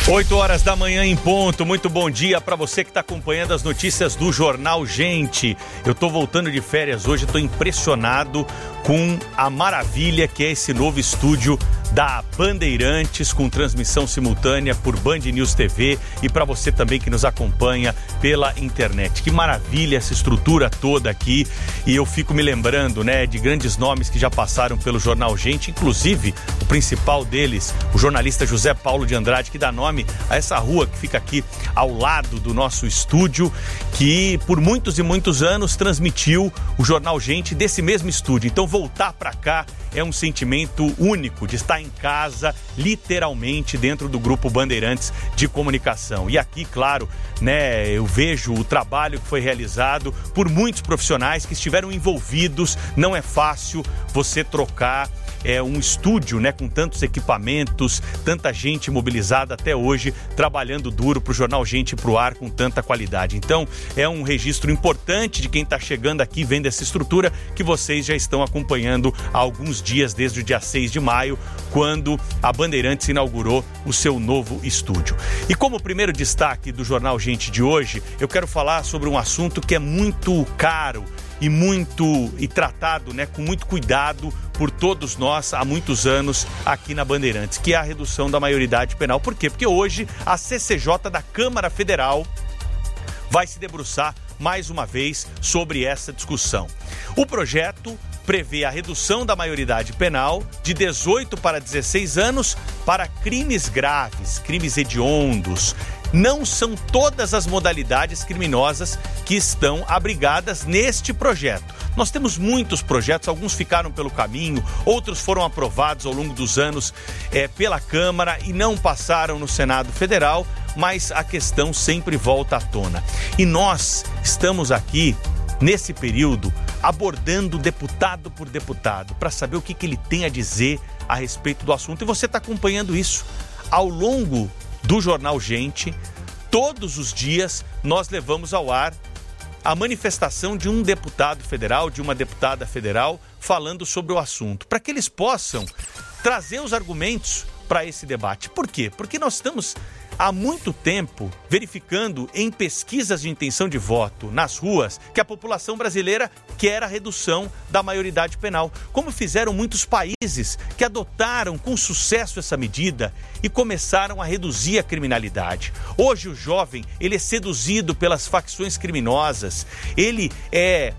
8 horas da manhã em ponto. Muito bom dia para você que está acompanhando as notícias do Jornal Gente. Eu estou voltando de férias hoje, estou impressionado com a maravilha que é esse novo estúdio da Bandeirantes, com transmissão simultânea por Band News TV e para você também que nos acompanha pela internet. Que maravilha essa estrutura toda aqui, e eu fico me lembrando, né, de grandes nomes que já passaram pelo Jornal Gente, inclusive o principal deles, o jornalista José Paulo de Andrade, que dá nome a essa rua que fica aqui ao lado do nosso estúdio, que por muitos e muitos anos transmitiu o Jornal Gente desse mesmo estúdio. Então voltar para cá é um sentimento único de estar em casa, literalmente dentro do grupo Bandeirantes de comunicação. E aqui, claro, né, eu vejo o trabalho que foi realizado por muitos profissionais que estiveram envolvidos. Não é fácil você trocar um estúdio, né, com tantos equipamentos, tanta gente mobilizada até hoje, trabalhando duro para o Jornal Gente pro ar com tanta qualidade. Então, é um registro importante de quem está chegando aqui, vendo essa estrutura, que vocês já estão acompanhando há alguns dias, desde o dia 6 de maio, quando a Bandeirantes inaugurou o seu novo estúdio. E como primeiro destaque do Jornal Gente de hoje, eu quero falar sobre um assunto que é muito caro e tratado, né, com muito cuidado por todos nós há muitos anos aqui na Bandeirantes, que é a redução da maioridade penal. Por quê? Porque hoje a CCJ da Câmara Federal vai se debruçar mais uma vez sobre essa discussão. O projeto prevê a redução da maioridade penal de 18 para 16 anos para crimes graves, crimes hediondos. Não são todas as modalidades criminosas que estão abrigadas neste projeto. Nós temos muitos projetos, alguns ficaram pelo caminho, outros foram aprovados ao longo dos anos pela Câmara e não passaram no Senado Federal, mas a questão sempre volta à tona. E nós estamos aqui, nesse período, abordando deputado por deputado, para saber o que ele tem a dizer a respeito do assunto. E você está acompanhando isso ao longo do Jornal Gente. Todos os dias nós levamos ao ar a manifestação de um deputado federal, de uma deputada federal, falando sobre o assunto, para que eles possam trazer os argumentos para esse debate. Por quê? Porque nós estamos há muito tempo verificando em pesquisas de intenção de voto nas ruas que a população brasileira quer a redução da maioridade penal, como fizeram muitos países que adotaram com sucesso essa medida e começaram a reduzir a criminalidade. Hoje o jovem, ele é seduzido pelas facções criminosas, ele é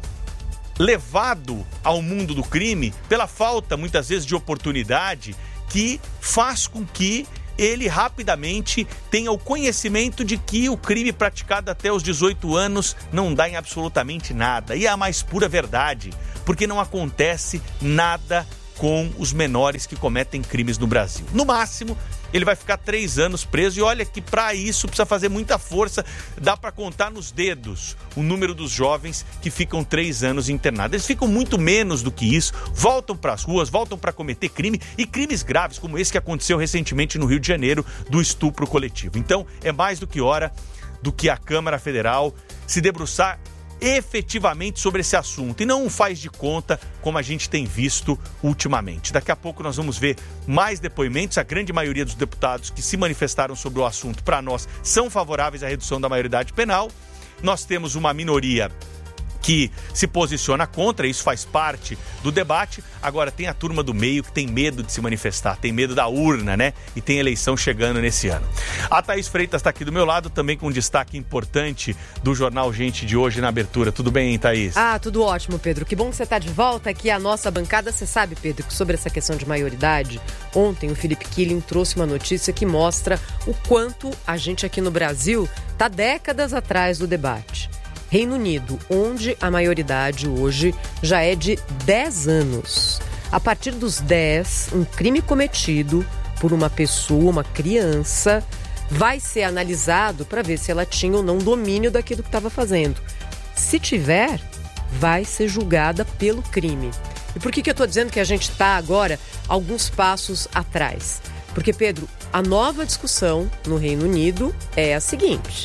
levado ao mundo do crime pela falta, muitas vezes, de oportunidade, que faz com que ele rapidamente tenha o conhecimento de que o crime praticado até os 18 anos não dá em absolutamente nada. E é a mais pura verdade, porque não acontece nada com os menores que cometem crimes no Brasil. No máximo, ele vai ficar 3 anos preso, e olha que para isso precisa fazer muita força. Dá para contar nos dedos o número dos jovens que ficam 3 anos internados. Eles ficam muito menos do que isso, voltam para as ruas, voltam para cometer crime, e crimes graves como esse que aconteceu recentemente no Rio de Janeiro, do estupro coletivo. Então é mais do que hora do que a Câmara Federal se debruçar efetivamente sobre esse assunto e não faz de conta como a gente tem visto ultimamente. Daqui a pouco nós vamos ver mais depoimentos. A grande maioria dos deputados que se manifestaram sobre o assunto, para nós, são favoráveis à redução da maioridade penal. Nós temos uma minoria que se posiciona contra, isso faz parte do debate. Agora tem a turma do meio que tem medo de se manifestar, tem medo da urna, né? E tem eleição chegando nesse ano. A Thaís Freitas está aqui do meu lado, também com um destaque importante do Jornal Gente de hoje na abertura. Tudo bem, Thaís? Tudo ótimo, Pedro. Que bom que você está de volta aqui à nossa bancada. Você sabe, Pedro, que sobre essa questão de maioridade, ontem o Felipe Killing trouxe uma notícia que mostra o quanto a gente aqui no Brasil está décadas atrás do debate. Reino Unido, onde a maioridade hoje já é de 10 anos. A partir dos 10, um crime cometido por uma pessoa, uma criança, vai ser analisado para ver se ela tinha ou não domínio daquilo que estava fazendo. Se tiver, vai ser julgada pelo crime. E por que eu estou dizendo que a gente está agora alguns passos atrás? Porque, Pedro, a nova discussão no Reino Unido é a seguinte: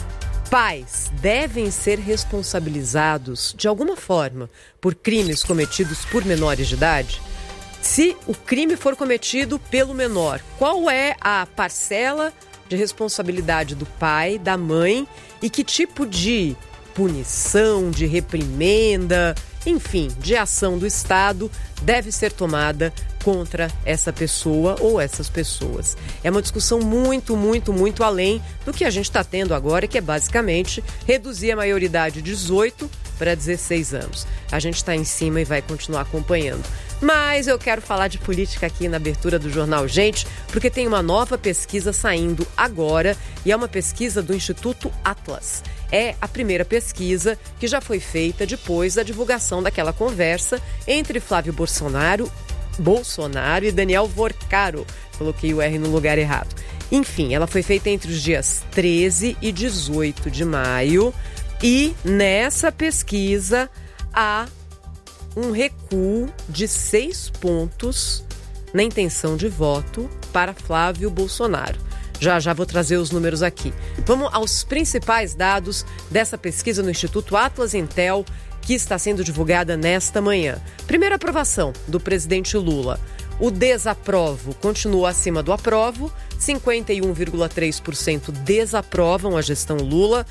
pais devem ser responsabilizados de alguma forma por crimes cometidos por menores de idade? Se o crime for cometido pelo menor, qual é a parcela de responsabilidade do pai, da mãe e que tipo de punição, de reprimenda, enfim, de ação do Estado deve ser tomada contra essa pessoa ou essas pessoas. É uma discussão muito, muito, muito além do que a gente está tendo agora, que é basicamente reduzir a maioridade de 18 para 16 anos. A gente está em cima e vai continuar acompanhando. Mas eu quero falar de política aqui na abertura do Jornal Gente, porque tem uma nova pesquisa saindo agora e é uma pesquisa do Instituto Atlas. É a primeira pesquisa que já foi feita depois da divulgação daquela conversa entre Flávio Bolsonaro e Daniel Vorcaro. Coloquei o R no lugar errado. Enfim, ela foi feita entre os dias 13 e 18 de maio e nessa pesquisa há um recuo de 6 pontos na intenção de voto para Flávio Bolsonaro. Já vou trazer os números aqui. Vamos aos principais dados dessa pesquisa no Instituto Atlas Intel, que está sendo divulgada nesta manhã. Primeira aprovação do presidente Lula. O desaprovo continua acima do aprovo. 51,3% desaprovam a gestão Lula,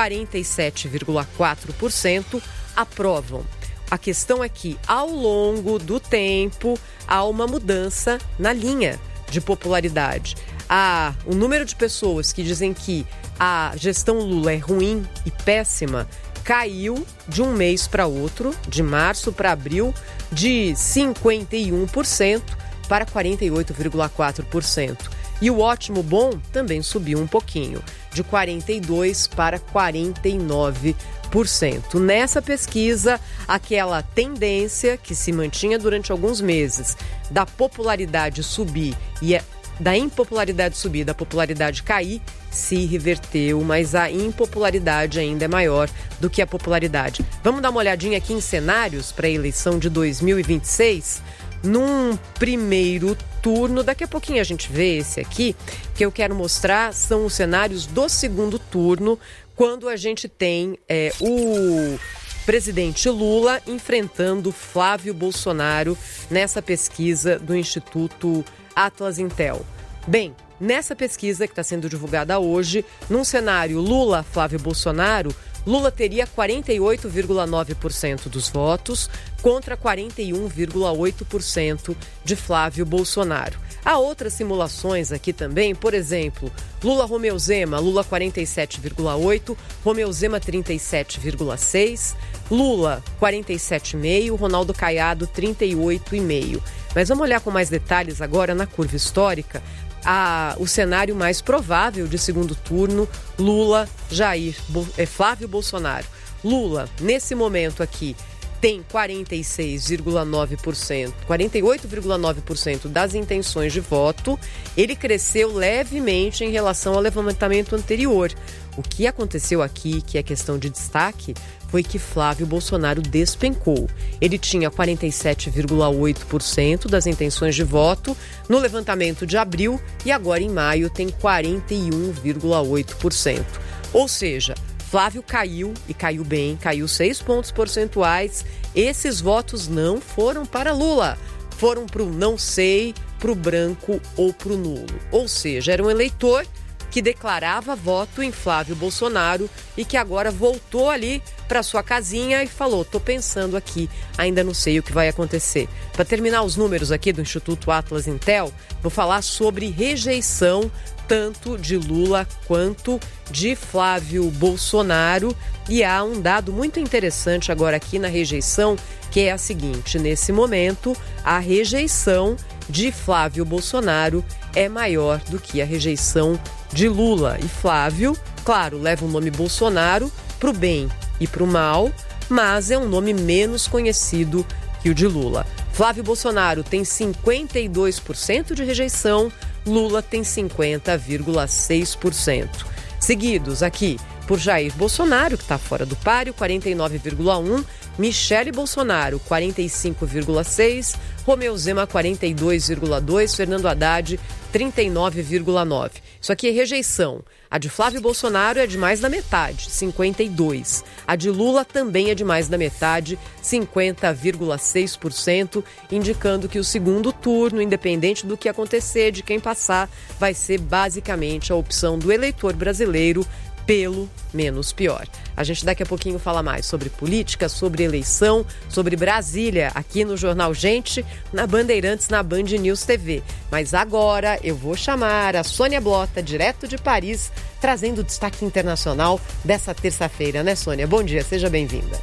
47,4% aprovam. A questão é que, ao longo do tempo, há uma mudança na linha de popularidade. O número de pessoas que dizem que a gestão Lula é ruim e péssima caiu de um mês para outro, de março para abril, de 51% para 48,4%. E o ótimo bom também subiu um pouquinho, de 42% para 49%. Nessa pesquisa, aquela tendência que se mantinha durante alguns meses da popularidade subir e da impopularidade subir, da popularidade cair, se reverteu, mas a impopularidade ainda é maior do que a popularidade. Vamos dar uma olhadinha aqui em cenários para a eleição de 2026? Num primeiro turno, daqui a pouquinho a gente vê esse aqui, que eu quero mostrar são os cenários do segundo turno, quando a gente tem o presidente Lula enfrentando Flávio Bolsonaro nessa pesquisa do Instituto Atlas Intel. Bem, nessa pesquisa que está sendo divulgada hoje, num cenário Lula-Flávio Bolsonaro, Lula teria 48,9% dos votos contra 41,8% de Flávio Bolsonaro. Há outras simulações aqui também, por exemplo, Lula-Romeu Zema, Lula 47,8%, Romeu Zema 37,6%, Lula 47,5%, Ronaldo Caiado 38,5%. Mas vamos olhar com mais detalhes agora na curva histórica. O cenário mais provável de segundo turno, Lula, Flávio Bolsonaro. Lula, nesse momento aqui, tem 48,9% das intenções de voto. Ele cresceu levemente em relação ao levantamento anterior. O que aconteceu aqui, que é questão de destaque, foi que Flávio Bolsonaro despencou. Ele tinha 47,8% das intenções de voto no levantamento de abril e agora em maio tem 41,8%. Ou seja, Flávio caiu e caiu bem, caiu 6 pontos percentuais. Esses votos não foram para Lula, foram para o não sei, para o branco ou para o nulo. Ou seja, era um eleitor que declarava voto em Flávio Bolsonaro e que agora voltou ali para sua casinha e falou, tô pensando aqui, ainda não sei o que vai acontecer. Para terminar os números aqui do Instituto Atlas Intel, vou falar sobre rejeição tanto de Lula quanto de Flávio Bolsonaro. E há um dado muito interessante agora aqui na rejeição, que é a seguinte: nesse momento, a rejeição de Flávio Bolsonaro é maior do que a rejeição de Lula. E Flávio, claro, leva o nome Bolsonaro para o bem e para o mal, mas é um nome menos conhecido que o de Lula. Flávio Bolsonaro tem 52% de rejeição, Lula tem 50,6%. Seguidos aqui, por Jair Bolsonaro, que está fora do páreo, 49,1%. Michele Bolsonaro, 45,6%. Romeu Zema, 42,2%. Fernando Haddad, 39,9%. Isso aqui é rejeição. A de Flávio Bolsonaro é de mais da metade, 52%. A de Lula também é de mais da metade, 50,6%, indicando que o segundo turno, independente do que acontecer, de quem passar, vai ser basicamente a opção do eleitor brasileiro pelo menos pior. A gente daqui a pouquinho fala mais sobre política, sobre eleição, sobre Brasília, aqui no Jornal Gente, na Bandeirantes, na Band News TV. Mas agora eu vou chamar a Sônia Blota, direto de Paris, trazendo o destaque internacional dessa terça-feira, né, Sônia? Bom dia, seja bem-vinda.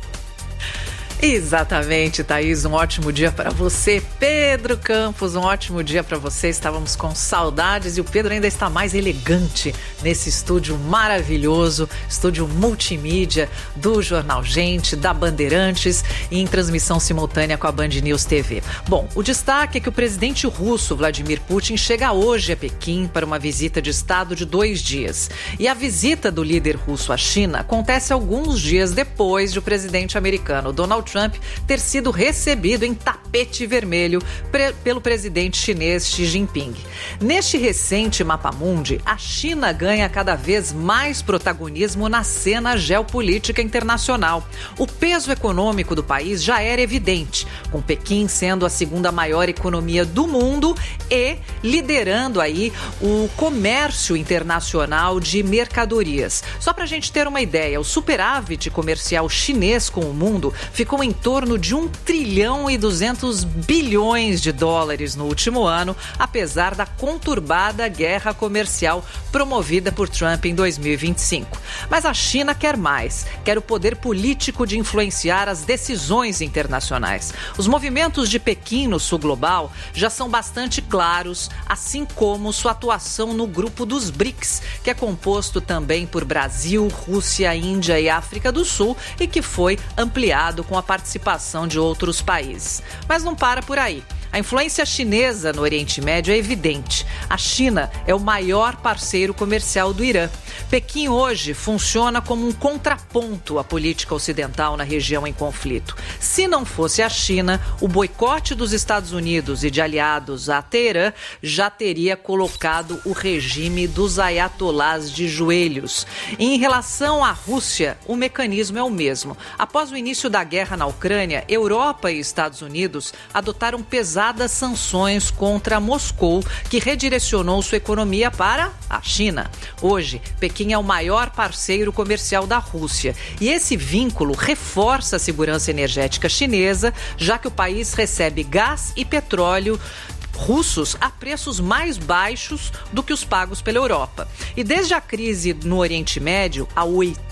Exatamente, Thaís, um ótimo dia para você. Pedro Campos, um ótimo dia para você. Estávamos com saudades e o Pedro ainda está mais elegante nesse estúdio maravilhoso, estúdio multimídia do Jornal Gente, da Bandeirantes e em transmissão simultânea com a Band News TV. Bom, o destaque é que o presidente russo, Vladimir Putin, chega hoje a Pequim para uma visita de Estado de 2 dias. E a visita do líder russo à China acontece alguns dias depois de o presidente americano, Donald Trump, ter sido recebido em tapete vermelho pelo presidente chinês Xi Jinping. Neste recente mapamundi, a China ganha cada vez mais protagonismo na cena geopolítica internacional. O peso econômico do país já era evidente, com Pequim sendo a segunda maior economia do mundo e liderando aí o comércio internacional de mercadorias. Só para a gente ter uma ideia, o superávit comercial chinês com o mundo ficou em torno de 1 trilhão e 200 bilhões de dólares no último ano, apesar da conturbada guerra comercial promovida por Trump em 2025. Mas a China quer mais, quer o poder político de influenciar as decisões internacionais. Os movimentos de Pequim no sul global já são bastante claros, assim como sua atuação no grupo dos BRICS, que é composto também por Brasil, Rússia, Índia e África do Sul e que foi ampliado com a participação de outros países. Mas não para por aí. A influência chinesa no Oriente Médio é evidente. A China é o maior parceiro comercial do Irã. Pequim hoje funciona como um contraponto à política ocidental na região em conflito. Se não fosse a China, o boicote dos Estados Unidos e de aliados a Teherã já teria colocado o regime dos ayatolás de joelhos. E em relação à Rússia, o mecanismo é o mesmo. Após o início da guerra na Ucrânia, Europa e Estados Unidos adotaram pesadas sanções contra Moscou, que redirecionou sua economia para a China. Hoje, Pequim é o maior parceiro comercial da Rússia e esse vínculo reforça a segurança energética chinesa, já que o país recebe gás e petróleo russos a preços mais baixos do que os pagos pela Europa. E desde a crise no Oriente Médio, há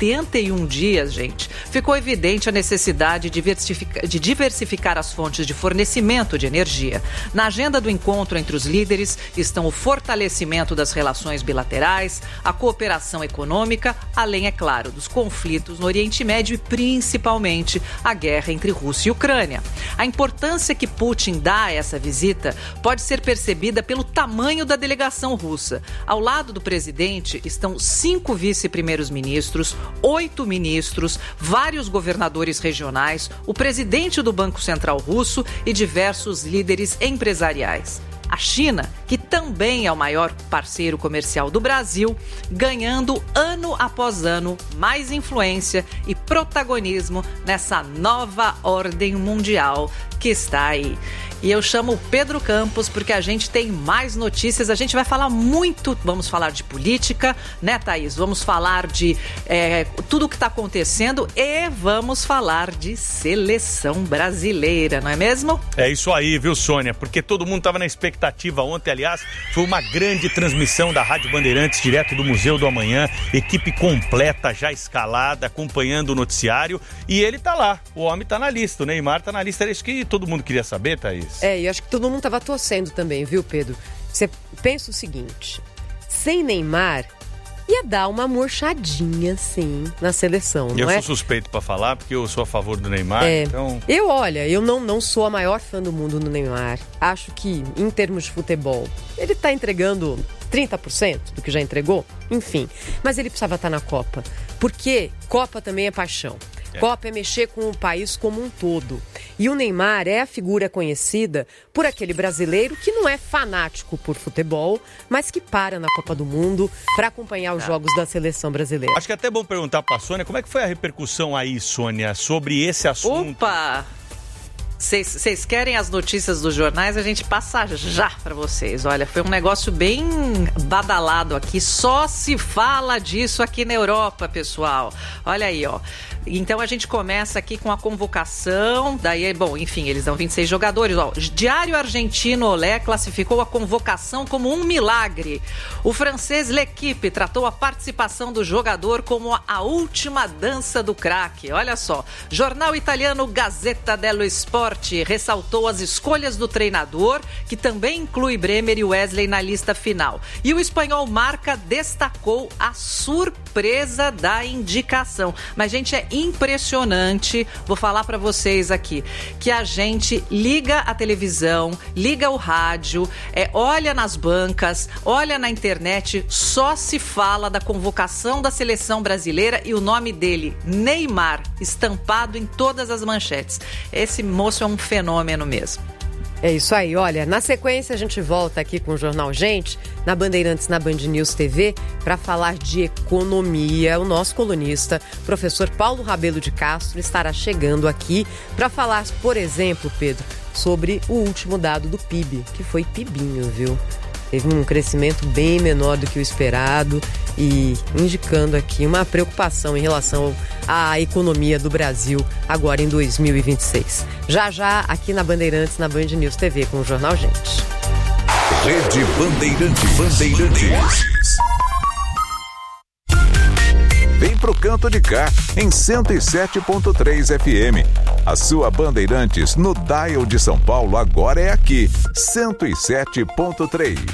81 dias, gente, ficou evidente a necessidade de diversificar as fontes de fornecimento de energia. Na agenda do encontro entre os líderes estão o fortalecimento das relações bilaterais, a cooperação econômica, além, é claro, dos conflitos no Oriente Médio e principalmente a guerra entre Rússia e Ucrânia. A importância que Putin dá a essa visita pode ser percebida pelo tamanho da delegação russa. Ao lado do presidente estão 5 vice-primeiros-ministros, 8 ministros, vários governadores regionais, o presidente do Banco Central russo e diversos líderes empresariais. A China, que também é o maior parceiro comercial do Brasil, ganhando ano após ano mais influência e protagonismo nessa nova ordem mundial que está aí. E eu chamo o Pedro Campos porque a gente tem mais notícias, a gente vai falar muito, vamos falar de política, né, Thaís? Vamos falar de tudo o que está acontecendo e vamos falar de seleção brasileira, não é mesmo? É isso aí, viu, Sônia? Porque todo mundo estava na expectativa ontem, aliás, foi uma grande transmissão da Rádio Bandeirantes, direto do Museu do Amanhã, equipe completa, já escalada, acompanhando o noticiário, e ele tá lá, o homem tá na lista, o Neymar tá na lista, era isso que todo mundo queria saber, Thaís? E acho que todo mundo estava torcendo também, viu, Pedro? Você pensa o seguinte, sem Neymar ia dar uma murchadinha, sim, na seleção, não é? Eu sou suspeito para falar, porque eu sou a favor do Neymar, então... Eu não sou a maior fã do mundo no Neymar. Acho que, em termos de futebol, ele tá entregando 30% do que já entregou, enfim. Mas ele precisava estar na Copa. Porque Copa também é paixão. Copa é mexer com o país como um todo. E o Neymar é a figura conhecida por aquele brasileiro que não é fanático por futebol, mas que para na Copa do Mundo para acompanhar os jogos da seleção brasileira. Acho que é até bom perguntar para a Sônia, como é que foi a repercussão aí, Sônia, sobre esse assunto? Opa! Vocês querem as notícias dos jornais? A gente passa já para vocês. Olha, foi um negócio bem badalado aqui. Só se fala disso aqui na Europa, pessoal. Olha aí, ó. Então a gente começa aqui com a convocação. Daí, bom, enfim, eles dão 26 jogadores. Ó, Diário Argentino Olé classificou a convocação como um milagre. O francês L'Equipe tratou a participação do jogador como a última dança do craque. Olha só. Jornal italiano Gazzetta dello Sport ressaltou as escolhas do treinador, que também inclui Bremer e Wesley na lista final. E o espanhol Marca destacou a surpresa da indicação. Mas, gente, é impressionante, vou falar para vocês aqui, que a gente liga a televisão, liga o rádio, olha nas bancas, olha na internet, só se fala da convocação da seleção brasileira e o nome dele, Neymar, estampado em todas as manchetes. Esse moço é um fenômeno mesmo. É isso aí, olha, na sequência a gente volta aqui com o Jornal Gente, na Bandeirantes, na Band News TV, para falar de economia. O nosso colunista, professor Paulo Rabelo de Castro, estará chegando aqui para falar, por exemplo, Pedro, sobre o último dado do PIB, que foi PIBinho, viu? Teve um crescimento bem menor do que o esperado e indicando aqui uma preocupação em relação à economia do Brasil agora em 2026. Já aqui na Bandeirantes, na Band News TV com o Jornal Gente. Rede Bandeirantes. Vem pro canto de cá, em 107.3 FM. A sua Bandeirantes no dial de São Paulo agora é aqui, 107.3.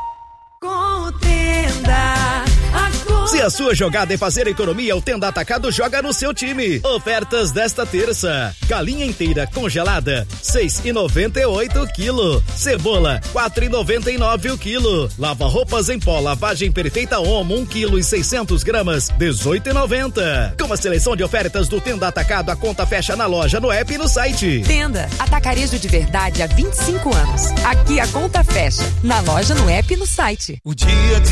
Contenda. Se a sua jogada é fazer economia, o Tenda Atacado joga no seu time. Ofertas desta terça: galinha inteira congelada, R$6,98 o quilo. Cebola, R$4,99 o quilo. Lava roupas em pó, lavagem perfeita Omo, 1 quilo e 600 gramas, R$18,90. Com a seleção de ofertas do Tenda Atacado, a conta fecha na loja, no app e no site. Tenda, atacarejo de verdade há 25 anos. Aqui a conta fecha, na loja, no app e no site. O dia